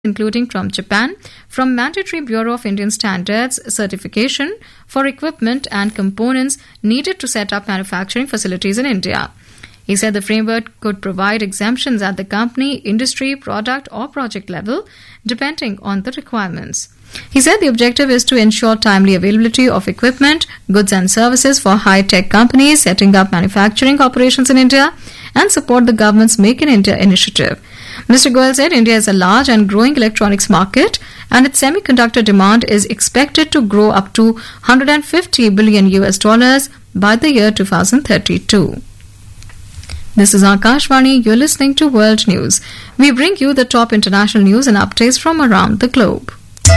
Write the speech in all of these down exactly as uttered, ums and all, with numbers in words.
including from Japan, from Mandatory Bureau of Indian Standards certification for equipment and components needed to set up manufacturing facilities in India. He said the framework could provide exemptions at the company, industry, product or project level, depending on the requirements. He said the objective is to ensure timely availability of equipment, goods and services for high-tech companies setting up manufacturing operations in India and support the government's Make in India initiative. Mister Goyal said India is a large and growing electronics market and its semiconductor demand is expected to grow up to one hundred fifty billion U S dollars by the year two thousand thirty-two. This is Akashvani. You're listening to World News. We bring you the top international news and updates from around the globe.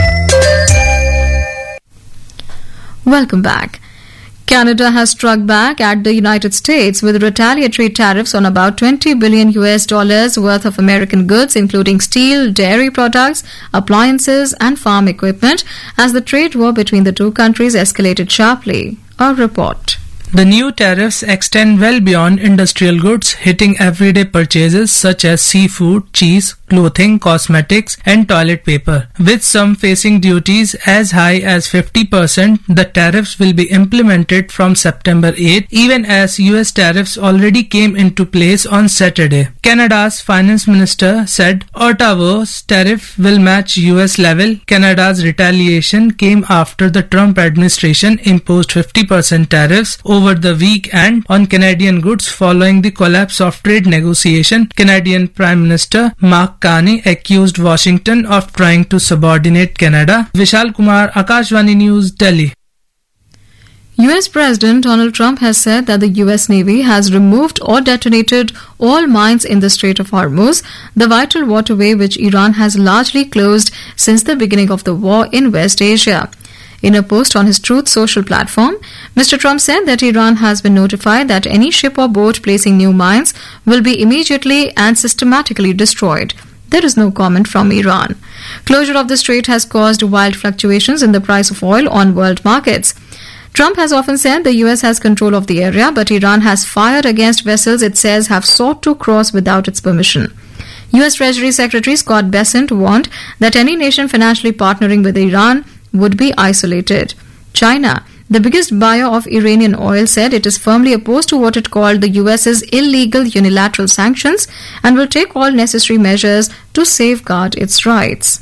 Welcome back. Canada has struck back at the United States with retaliatory tariffs on about twenty billion U S dollars worth of American goods, including steel, dairy products, appliances, and farm equipment, as the trade war between the two countries escalated sharply. A report. The new tariffs extend well beyond industrial goods, hitting everyday purchases such as seafood, cheese, clothing, cosmetics, and toilet paper. With some facing duties as high as fifty percent, the tariffs will be implemented from September eighth, even as U S tariffs already came into place on Saturday. Canada's finance minister said Ottawa's tariff will match U S level. Canada's retaliation came after the Trump administration imposed fifty percent tariffs over the weekend on Canadian goods following the collapse of trade negotiation. Canadian Prime Minister Mark Carney accused Washington of trying to subordinate Canada. Vishal Kumar, Akashvani News, Delhi. U S President Donald Trump has said that the U S Navy has removed or detonated all mines in the Strait of Hormuz, the vital waterway which Iran has largely closed since the beginning of the war in West Asia. In a post on his Truth Social platform, Mister Trump said that Iran has been notified that any ship or boat placing new mines will be immediately and systematically destroyed. There is no comment from Iran. Closure of the strait has caused wild fluctuations in the price of oil on world markets. Trump has often said the U S has control of the area, but Iran has fired against vessels it says have sought to cross without its permission. U S Treasury Secretary Scott Bessent warned that any nation financially partnering with Iran would be isolated. China, the biggest buyer of Iranian oil, said it is firmly opposed to what it called the U S's illegal unilateral sanctions and will take all necessary measures to safeguard its rights.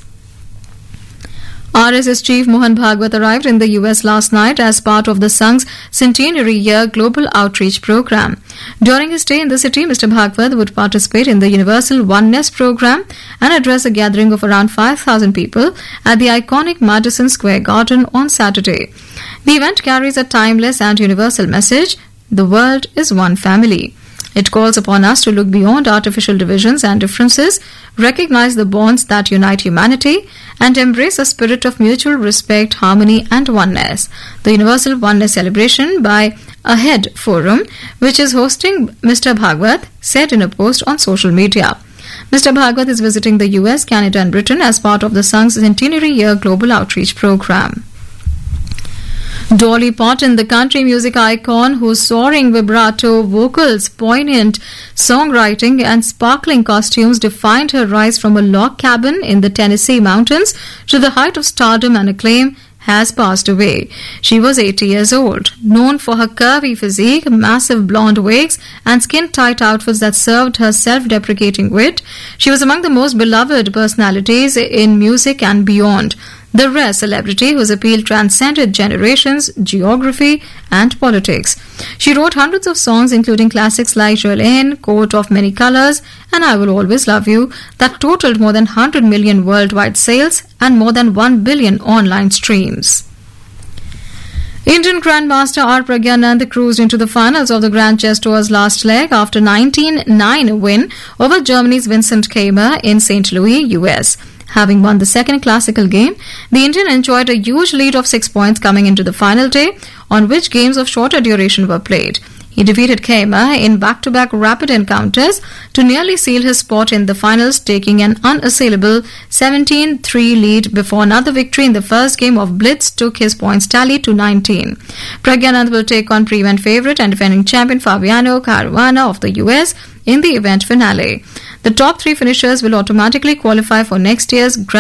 R S S Chief Mohan Bhagwat arrived in the U S last night as part of the Sangh's Centenary Year Global Outreach Program. During his stay in the city, Mister Bhagwat would participate in the Universal Oneness Program and address a gathering of around five thousand people at the iconic Madison Square Garden on Saturday. The event carries a timeless and universal message: the world is one family. It calls upon us to look beyond artificial divisions and differences, recognize the bonds that unite humanity, and embrace a spirit of mutual respect, harmony, and oneness. The Universal Oneness celebration by Ahead Forum, which is hosting Mister Bhagwat, said in a post on social media. Mister Bhagwat is visiting the U S, Canada, and Britain as part of the Sangh's Centenary Year Global Outreach Program. Dolly Parton, the country music icon whose soaring vibrato vocals, poignant songwriting and sparkling costumes defined her rise from a log cabin in the Tennessee mountains to the height of stardom and acclaim, has passed away. She was eighty years old. Known for her curvy physique, massive blonde wigs, and skin-tight outfits that served her self-deprecating wit, she was among the most beloved personalities in music and beyond. The rare celebrity whose appeal transcended generations, geography, and politics. She wrote hundreds of songs, including classics like Jolene, Coat of Many Colors, and I Will Always Love You, that totaled more than one hundred million worldwide sales and more than one billion online streams. Indian Grandmaster R. Pragyanand cruised into the finals of the Grand Chess Tour's last leg after nineteen nine win over Germany's Vincent Keimer in Saint Louis, U S Having won the second classical game, the Indian enjoyed a huge lead of six points coming into the final day, on which games of shorter duration were played. He defeated Keimer in back-to-back rapid encounters to nearly seal his spot in the finals, taking an unassailable seventeen three lead before another victory in the first game of Blitz took his points tally to nineteen. Pragyanand will take on pre-event favourite and defending champion Fabiano Caruana of the U S in the event finale. The top three finishers will automatically qualify for next year's Grand